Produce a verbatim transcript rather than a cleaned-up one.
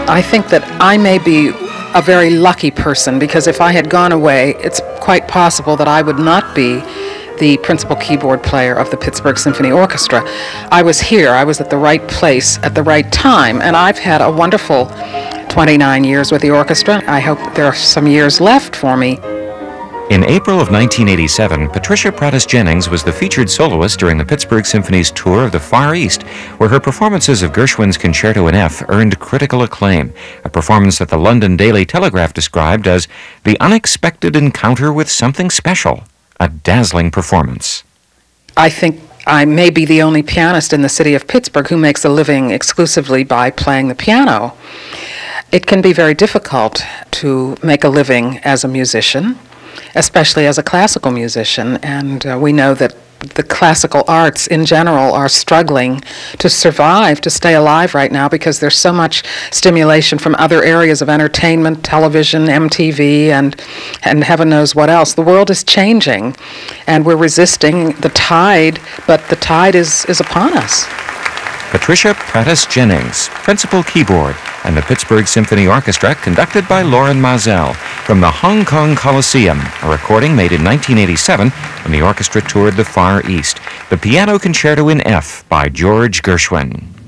I think that I may be a very lucky person, because if I had gone away, it's quite possible that I would not be the principal keyboard player of the Pittsburgh Symphony Orchestra. I was here, I was at the right place at the right time, and I've had a wonderful twenty-nine years with the orchestra. I hope there are some years left for me. In April of nineteen eighty-seven, Patricia Prattis Jennings was the featured soloist during the Pittsburgh Symphony's tour of the Far East, where her performances of Gershwin's Concerto in F earned critical acclaim, a performance that the London Daily Telegraph described as the unexpected encounter with something special, a dazzling performance. I think I may be the only pianist in the city of Pittsburgh who makes a living exclusively by playing the piano. It can be very difficult to make a living as a musician, especially as a classical musician, and uh, we know that the classical arts in general are struggling to survive, to stay alive right now, because there's so much stimulation from other areas of entertainment, television, M T V, and and heaven knows what else. The world is changing, and we're resisting the tide, but the tide is, is upon us. Patricia Prattis Jennings, principal keyboard, and the Pittsburgh Symphony Orchestra, conducted by Loren Mazel, from the Hong Kong Coliseum, a recording made in nineteen eighty-seven when the orchestra toured the Far East. The Piano Concerto in F by George Gershwin.